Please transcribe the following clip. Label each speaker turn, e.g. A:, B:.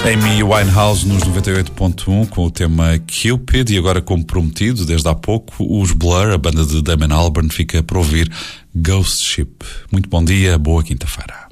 A: Amy Winehouse nos 98.1 com o tema Cupid, e agora, como prometido desde há pouco, os Blur, a banda de Damon Albarn, fica para ouvir Ghost Ship. Muito bom dia, boa quinta-feira.